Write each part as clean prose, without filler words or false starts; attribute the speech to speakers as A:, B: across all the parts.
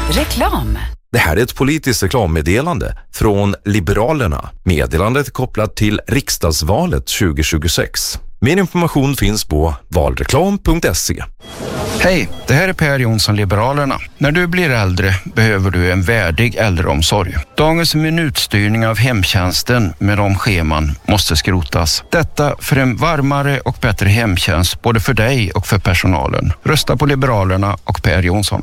A: Reklam.
B: Det här är ett politiskt reklammeddelande från Liberalerna. Meddelandet är kopplat till riksdagsvalet 2026. Mer information finns på valreklam.se.
C: Hej, det här är Per Jonsson, Liberalerna. När du blir äldre behöver du en värdig äldreomsorg. Dagens minutstyrning av hemtjänsten med de scheman måste skrotas. Detta för en varmare och bättre hemtjänst både för dig och för personalen. Rösta på Liberalerna och Per Jonsson.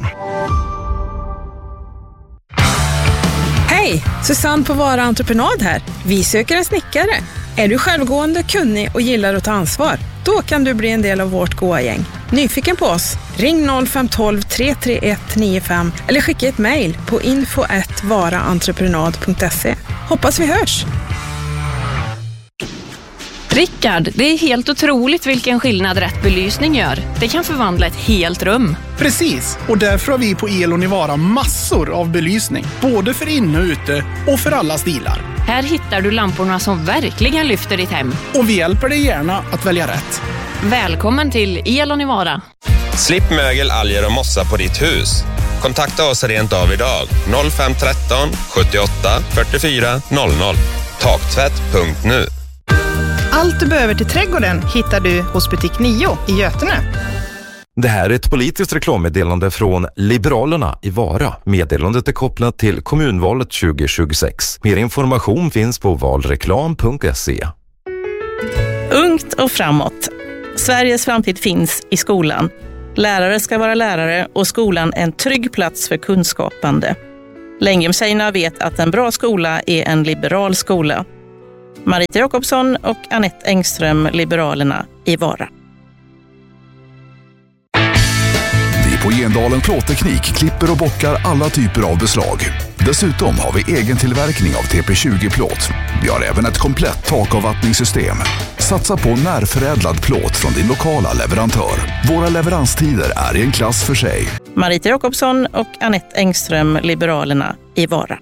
D: Hej, Susanne på Vara Entreprenad här. Vi söker en snickare. Är du självgående, kunnig och gillar att ta ansvar? Då kan du bli en del av vårt goa-gäng. Nyfiken på oss? Ring 0512 331 95 eller skicka ett mejl på info@varaentreprenad.se. Hoppas vi hörs!
E: Rickard, det är helt otroligt vilken skillnad rätt belysning gör. Det kan förvandla ett helt rum.
F: Precis, och därför har vi på Elon i Vara massor av belysning. Både för inne och ute och för alla stilar.
E: Här hittar du lamporna som verkligen lyfter ditt hem.
F: Och vi hjälper dig gärna att välja rätt.
E: Välkommen till Elon i Vara.
G: Slipp mögel, alger och mossa på ditt hus. Kontakta oss rent av idag. 0513 78 44 00. Taktvätt.nu.
H: Allt du behöver till trädgården hittar du hos butik 9 i Götene.
B: Det här är ett politiskt reklammeddelande från Liberalerna i Vara. Meddelandet är kopplat till kommunvalet 2026. Mer information finns på valreklam.se.
I: Ungt och framåt. Sveriges framtid finns i skolan. Lärare ska vara lärare och skolan en trygg plats för kunskapande. Längumtjejerna vet att en bra skola är en liberal skola. Marita Jakobsson och Anette Engström, Liberalerna i Vara.
J: Vi på Gendalen Plåtteknik klipper och bockar alla typer av beslag. Dessutom har vi egen tillverkning av TP20-plåt. Vi har även ett komplett takavvattningssystem. Satsa på närförädlad plåt från din lokala leverantör. Våra leveranstider är i en klass för sig.
I: Marita Jakobsson och Anette Engström, Liberalerna i Vara.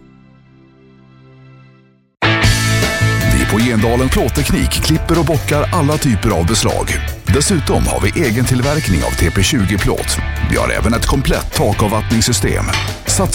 J: På Gendalen Plåtteknik klipper och bockar alla typer av beslag. Dessutom har vi egen tillverkning av TP20-plåt. Vi har även ett komplett takavvattningssystem. Satsa